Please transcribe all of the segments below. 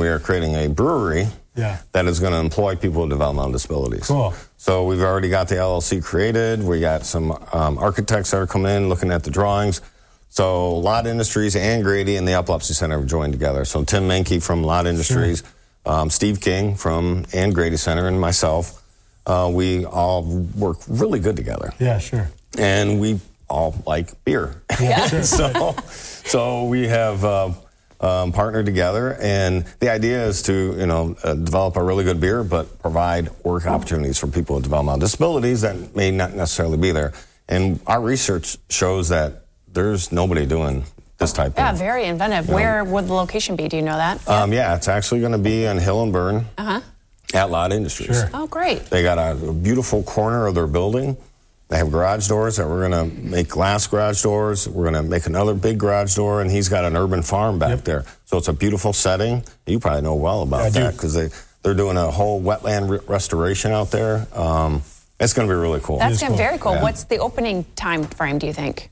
we are creating a brewery that is going to employ people with developmental disabilities. Cool. So we've already got the LLC created. We got some architects that are coming in looking at the drawings. So Lott Industries and Grady and the Epilepsy Center have joined together. So Tim Menke from Lott Industries, Steve King from and Grady Center, and myself, we all work really good together. Yeah, sure. And we all like beer. Yeah. So we have partnered together, and the idea is to develop a really good beer, but provide work opportunities for people with developmental disabilities that may not necessarily be there. And our research shows that there's nobody doing this type of... Yeah, very inventive. Where would the location be? Do you know that? It's actually going to be on Hill and Burn at Lott Industries. Sure. Oh, great. They got a beautiful corner of their building. They have garage doors that we're going to make glass garage doors. We're going to make another big garage door, and he's got an urban farm back there. So it's a beautiful setting. You probably know well about that because they're doing a whole wetland restoration out there. It's going to be really cool. That's very cool. Yeah. What's the opening time frame, do you think?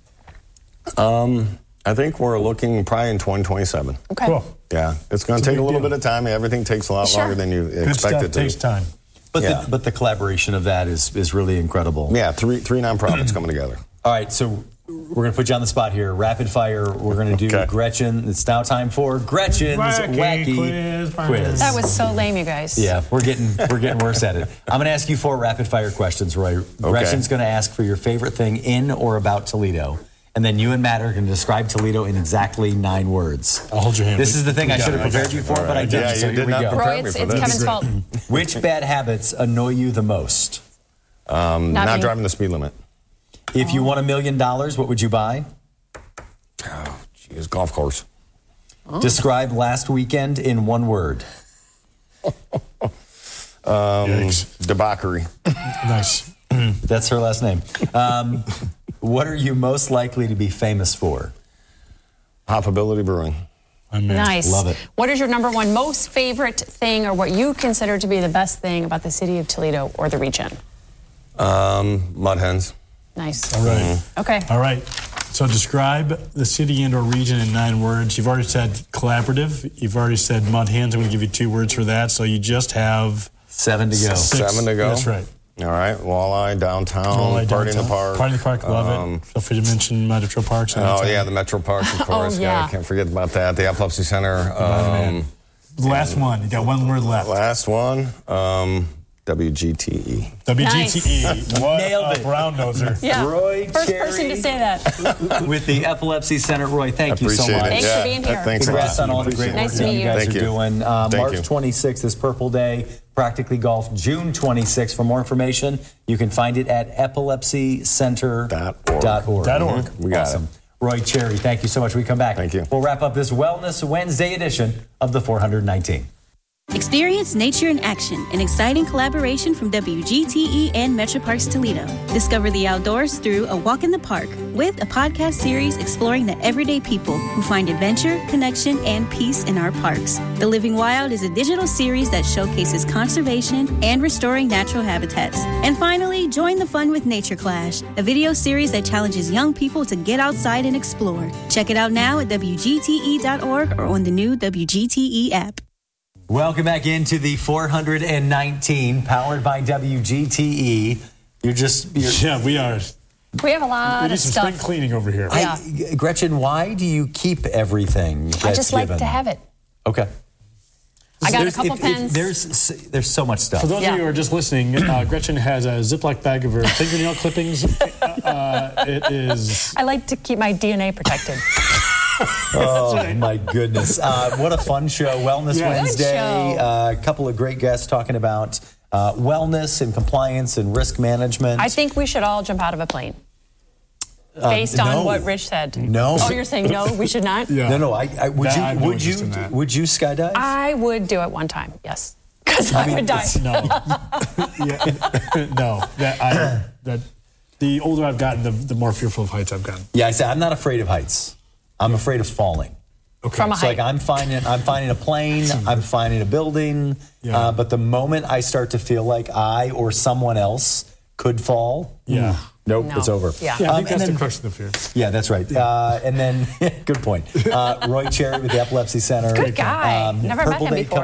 I think we're looking probably in 2027. Okay. Cool. Yeah, it's going to take a little bit of time. Everything takes a lot longer than you expect it to. Takes time. But the collaboration of that is really incredible. Yeah, three nonprofits coming together. All right, so we're going to put you on the spot here. Rapid fire. We're going to do Gretchen. It's now time for Gretchen's wacky quiz. That was so lame, you guys. Yeah, we're getting worse at it. I'm going to ask you 4 rapid fire questions, Roy. Gretchen's going to ask for your favorite thing in or about Toledo. And then you and Matt are going to describe Toledo in exactly 9 words. I'll hold your hand. This is the thing I should have prepared you for, but I didn't. Yeah, so you did not prepare me for it's this. Kevin's fault. Which bad habits annoy you the most? Not driving the speed limit. If you won $1 million, what would you buy? Oh, geez, golf course. Describe last weekend in 1 word. Debauchery. Nice. That's her last name. What are you most likely to be famous for? Hoppability Brewing. Nice. Love it. What is your number 1 most favorite thing or what you consider to be the best thing about the city of Toledo or the region? Mud hens. Nice. All right. Okay. All right. So describe the city and or region in 9 words. You've already said collaborative. You've already said mud hands. I'm going to give you 2 words for that. So you just have 7 to go. 7 to go. That's right. All right. Walleye, downtown, Party in the Park. Party in the Park, love it. Feel free to mention Metro Parks. The Metro Parks, of course. Yeah. Can't forget about that. The Epilepsy Center. The last one. You got 1 word left. Last one. WGTE. WGTE. Nice. What Nailed a it. brown noser. Yeah. Roy First Cherry person to say that. with the Epilepsy Center. Roy, thank you so Appreciate much. it. Thanks for being here. Thanks Congrats a on lot. all the great work Nice to that meet you you. guys Thank are you. doing. Thank March you. 26th is Purple Day. Practically Golf, June 26th. For more information, you can find it at epilepsycenter.org. We got Awesome. it. Roy Cherry, thank you so much. We come back. Thank you. We'll wrap up this Wellness Wednesday edition of the 419. Experience nature in action, an exciting collaboration from WGTE and Metro Parks Toledo. Discover the outdoors through A Walk in the Park with a podcast series exploring the everyday people who find adventure, connection, and peace in our parks. The Living Wild is a digital series that showcases conservation and restoring natural habitats. And finally, join the fun with Nature Clash, a video series that challenges young people to get outside and explore. Check it out now at WGTE.org or on the new WGTE app. Welcome back into the 419, powered by WGTE. Yeah, we are. We have a lot We need of some stuff. spring cleaning over here. Yeah. Gretchen, why do you keep everything that's I just like given? to have it. Okay. I got a couple pens. There's so much stuff. For those of you who are just listening, Gretchen has a Ziploc bag of her fingernail clippings. It is... I like to keep my DNA protected. Oh, my goodness. What a fun show. Wellness Wednesday. A couple of great guests talking about wellness and compliance and risk management. I think we should all jump out of a plane. Based on what Rich said. No. Oh, you're saying no, we should not? Yeah. No, would you skydive? I would do it one time, yes. Because I would die. No. No. The older I've gotten, the more fearful of heights I've gotten. Yeah, I say I'm not afraid of heights. I'm afraid of falling. Okay. From a So height. I'm fine in a plane, I'm fine in a building, but the moment I start to feel like I or someone else could fall, nope, No. it's over. Yeah. Yeah, I think that's the question of fear. Yeah, that's right. And then, good point. Roy Cherry with the Epilepsy Center. Good guy. Never met Purple him Day before.